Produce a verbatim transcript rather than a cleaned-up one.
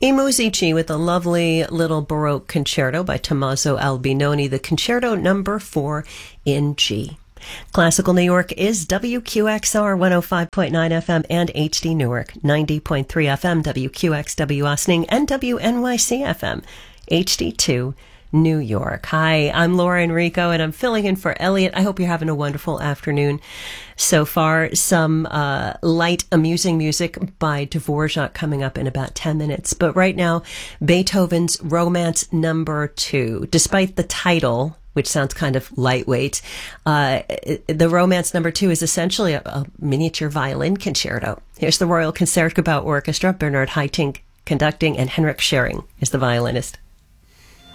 I Musici with a lovely little Baroque concerto by Tommaso Albinoni, the concerto number four in G. Classical New York is W Q X R one oh five point nine F M and H D Newark ninety point three F M, W Q X W Ossining, and W N Y C F M, H D two New York. Hi, I'm Laura Enrico, and I'm filling in for Elliot. I hope you're having a wonderful afternoon so far. Some uh, light, amusing music by Dvorak coming up in about ten minutes. But right now, Beethoven's Romance Number Two. Despite the title, which sounds kind of lightweight, uh, the Romance Number Two is essentially a, a miniature violin concerto. Here's the Royal Concertgebouw Orchestra, Bernard Haitink conducting, and Henrik Schering is the violinist.